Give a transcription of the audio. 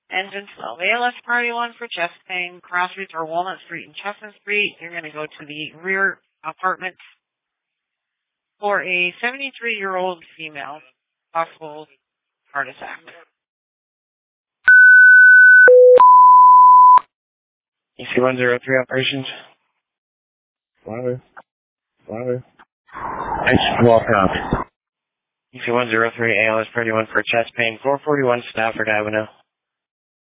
Engine slow. ALS priority 1 for chest pain, crossroads or Walnut Street and Chestnut Street. You're going to go to the rear apartment for a 73-year-old female, possible heart attack. EC-103 operations. Fire. Thanks for walking off. EC-103 ALS priority 1 for chest pain, 441 Stafford Avenue.